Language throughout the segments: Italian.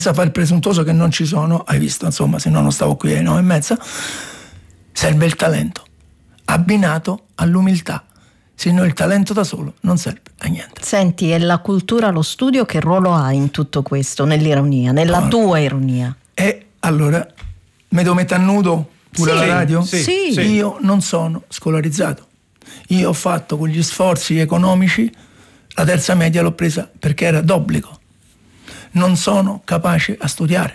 fare il presuntuoso che non ci sono, hai visto, insomma, se no non stavo qui alle 9:30, serve il talento, abbinato all'umiltà. Se no il talento da solo non serve a niente. Senti, e la cultura, lo studio, che ruolo ha in tutto questo, nell'ironia, nella tua ironia? E allora, me devo mettere a nudo pure alla radio? Sì. Io non sono scolarizzato. Io ho fatto con gli sforzi economici, la terza media l'ho presa perché era d'obbligo. Non sono capace a studiare.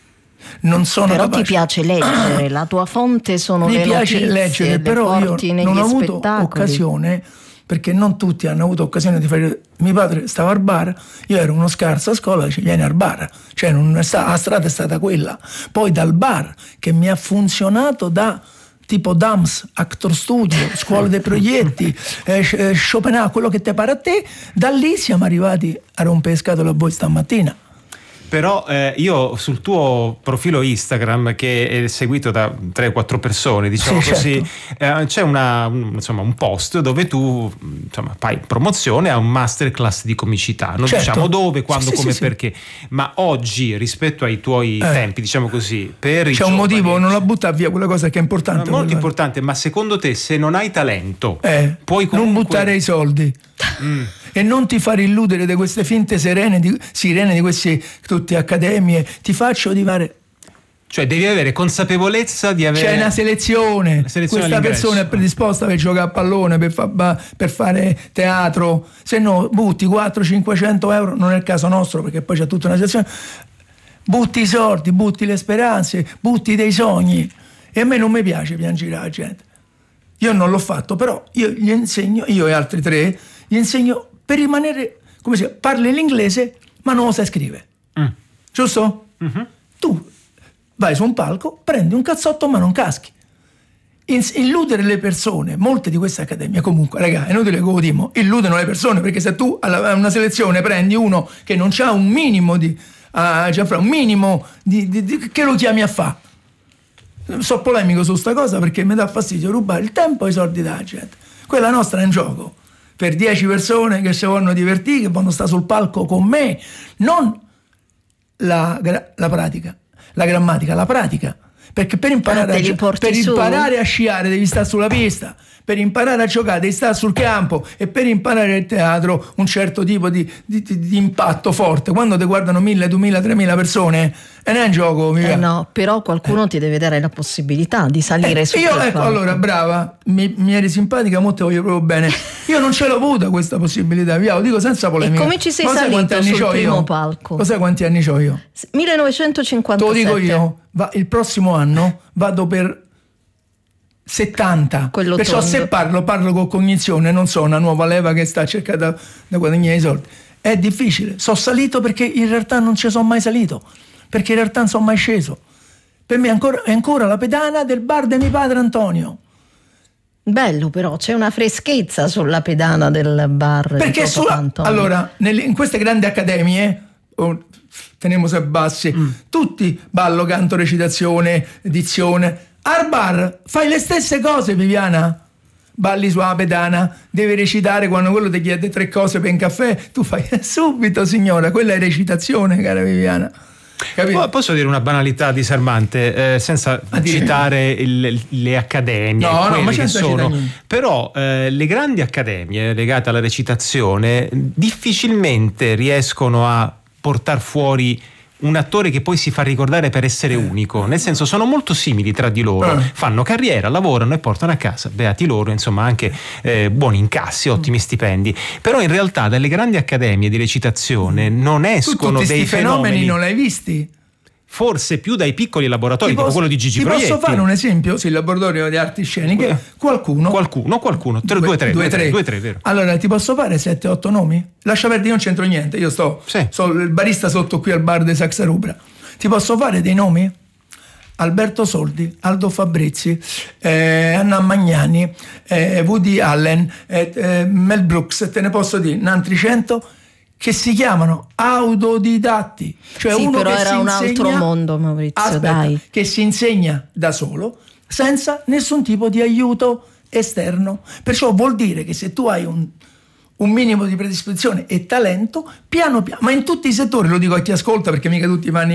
Non sono però capace. Ti piace leggere, la tua fonte sono le notizie. Mi piace leggere, però io non ho avuto occasione, perché non tutti hanno avuto occasione di fare. Mio padre stava al bar, io ero uno scarso a scuola, dice vieni al bar, cioè la strada è stata quella. Poi dal bar, che mi ha funzionato da tipo DAMS, Actor Studio, Scuola dei Proietti, Schopenhauer, quello che te pare a te, da lì siamo arrivati a rompere scatole a voi stamattina. Però io sul tuo profilo Instagram, che è seguito da 3-4 persone, diciamo così, certo. C'è un post dove tu fai promozione a un masterclass di comicità. Non diciamo dove, quando, come, perché. Ma oggi, rispetto ai tuoi tempi, diciamo così, per c'è un motivo, non la butta via quella cosa che è importante. Molto importante, ma secondo te, se non hai talento, puoi comunque... non buttare i soldi. E non ti fare illudere di queste finte sirene di queste tutte accademie. Ti faccio fare. Cioè devi avere consapevolezza di avere. C'è una selezione questa persona è predisposta per giocare a pallone, per fare teatro, se no butti 400-500 euro, non è il caso nostro perché poi c'è tutta una selezione, butti i soldi, butti le speranze, butti dei sogni. E a me non mi piace piangere la gente. Io non l'ho fatto, però io gli insegno, io e altri 3 gli insegno per rimanere, come si chiama, parli l'inglese ma non lo sai scrivere. Giusto? Tu vai su un palco, prendi un cazzotto ma non caschi. Illudere le persone, molte di queste accademie comunque, raga, è inutile che lo dimo, illudono le persone, perché se tu a una selezione prendi uno che non c'ha un minimo di che lo chiami a fa. So polemico su sta cosa perché mi dà fastidio rubare il tempo e i soldi della gente. Quella nostra è un gioco per 10 persone che si vogliono divertire, che vanno stare sul palco con me, non la pratica, la grammatica, la pratica. Perché per imparare a sciare devi stare sulla pista, per imparare a giocare devi stare sul campo, e per imparare il teatro un certo tipo di impatto forte. Quando ti guardano 1000, 2000, 3000 persone e non è un gioco. No, però qualcuno ti deve dare la possibilità di salire su quel palco. Allora, brava, mi eri simpatica, molto voglio proprio bene. Io non ce l'ho avuta questa possibilità, via, lo dico senza polemica. E come ci sei salito sul primo palco? Lo sai quanti anni ho io? 1957. Te lo dico io, il prossimo anno vado per 70. Perciò se parlo con cognizione, non so una nuova leva che sta cercando da guadagnare i soldi. È difficile. Sono salito perché in realtà non ci sono mai salito, perché in realtà non sono mai sceso. Per me è ancora la pedana del bar di mio padre Antonio. Bello, però c'è una freschezza sulla pedana del bar. Perché allora in queste grandi accademie teniamo se bassi, tutti ballo, canto, recitazione, dizione. Al bar fai le stesse cose, Viviana. Balli sulla pedana, devi recitare quando quello ti chiede 3 cose per un caffè, tu fai subito, signora, quella è recitazione, cara Viviana. Capito? Posso dire una banalità disarmante, senza citare le accademie, ma che sono, però le grandi accademie legate alla recitazione difficilmente riescono a portare fuori un attore che poi si fa ricordare per essere unico, nel senso sono molto simili tra di loro, fanno carriera, lavorano e portano a casa, beati loro, insomma anche buoni incassi, ottimi stipendi, però in realtà dalle grandi accademie di recitazione non escono dei fenomeni. Non l'hai visti? Forse più dai piccoli laboratori, tipo quello di Gigi Proietti. Posso fare un esempio? Sì, il laboratorio di arti sceniche. Qualcuno. 2-3, vero? Allora, ti posso fare 7-8 nomi? Lascia perdere, io non c'entro niente. Io sono il barista sotto qui al bar di Saxa Rubra. Ti posso fare dei nomi? Alberto Sordi, Aldo Fabrizi, Anna Magnani, Woody Allen, Mel Brooks, te ne posso dire un altri 100 che si chiamano autodidatti, cioè sì, uno però che era si un insegna, altro mondo, Maurizio, dai. Che si insegna da solo senza nessun tipo di aiuto esterno. Perciò vuol dire che se tu hai un minimo di predisposizione e talento, piano piano, ma in tutti i settori, lo dico a chi ascolta perché mica tutti vanno